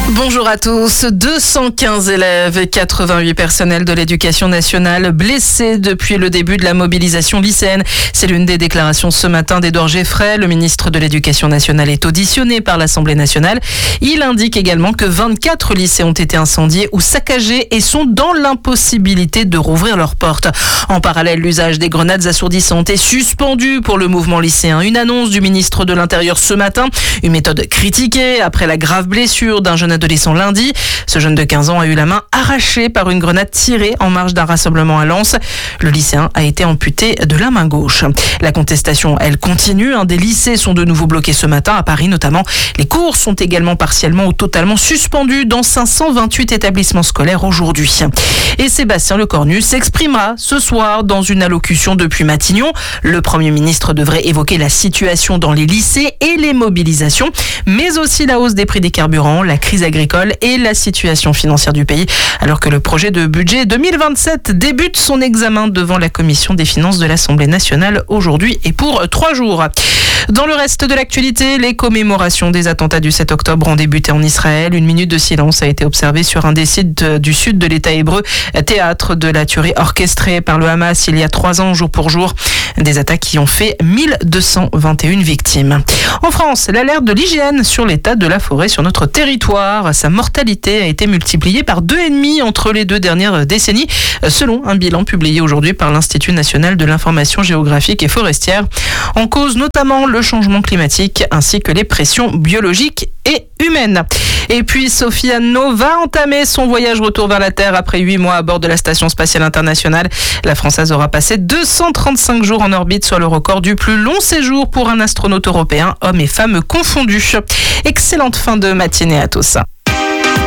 Bonjour à tous. 215 élèves et 88 personnels de l'éducation nationale blessés depuis le début de la mobilisation lycéenne. C'est l'une des déclarations ce matin d'Édouard Geoffrey. Le ministre de l'Éducation nationale est auditionné par l'Assemblée nationale. Il indique également que 24 lycées ont été incendiés ou saccagés et sont dans l'impossibilité de rouvrir leurs portes. En parallèle, l'usage des grenades assourdissantes est suspendu pour le mouvement lycéen. Une annonce du ministre de l'Intérieur ce matin, une méthode critiquée après la grave blessure d'un jeune adolescent lundi. Ce jeune de 15 ans a eu la main arrachée par une grenade tirée en marge d'un rassemblement à Lens. Le lycéen a été amputé de la main gauche. La contestation, elle continue. Des lycées sont de nouveau bloqués ce matin, à Paris notamment. Les cours sont également partiellement ou totalement suspendus dans 528 établissements scolaires aujourd'hui. Et Sébastien Lecornu s'exprimera ce soir dans une allocution depuis Matignon. Le Premier ministre devrait évoquer la situation dans les lycées et les mobilisations, mais aussi la hausse des prix des carburants, la crise agricole et la situation financière du pays, alors que le projet de budget 2027 débute son examen devant la commission des finances de l'Assemblée nationale aujourd'hui et pour 3 jours. Dans le reste de l'actualité, les commémorations des attentats du 7 octobre ont débuté en Israël. Une minute de silence a été observée sur un des sites du sud de l'État hébreu, théâtre de la tuerie orchestrée par le Hamas il y a 3 ans, jour pour jour. Des attaques qui ont fait 1221 victimes. En France, l'alerte de l'IGN sur l'état de la forêt sur notre territoire. Sa mortalité a été multipliée par 2,5 entre les 2 dernières décennies, selon un bilan publié aujourd'hui par l'Institut national de l'information géographique et forestière. En cause notamment le changement climatique ainsi que les pressions biologiques et humaines. Et puis Sophie Anneau va entamer son voyage retour vers la Terre après 8 mois à bord de la Station spatiale internationale. La Française aura passé 235 jours en orbite, soit le record du plus long séjour pour un astronaute européen, hommes et femmes confondus. Excellente fin de matinée à tous.